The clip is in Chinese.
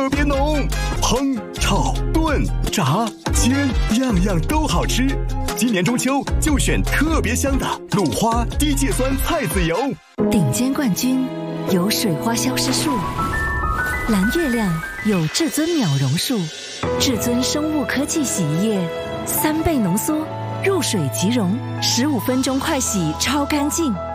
特别浓，烹、炒、炖、炸、煎，样样都好吃。今年中秋就选特别香的鲁花低芥酸菜籽油。 顶尖冠军有水花消失术，蓝月亮有至尊秒溶术，至尊生物科技洗衣液3倍浓缩，入水即溶，15分钟快洗超干净。